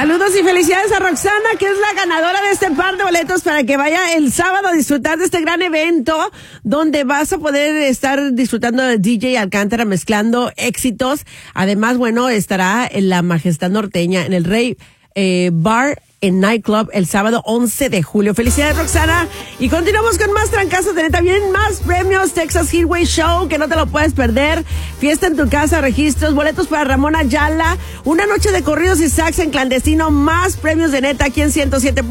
Saludos y felicidades a Roxana, que es la ganadora de este par de boletos para que vaya el sábado a disfrutar de este gran evento donde vas a poder estar disfrutando de DJ Alcántara mezclando éxitos. Además, bueno, estará en la Majestad Norteña, en el Rey Bar en Nightclub el sábado 11 de julio. Felicidades, Roxana. Y continuamos con más trancazos de neta. Vienen más premios. Texas Heatwave Show, que no te lo puedes perder. Fiesta en tu casa, registros, boletos para Ramón Ayala. Una noche de corridos y sax en clandestino. Más premios de neta aquí en 107.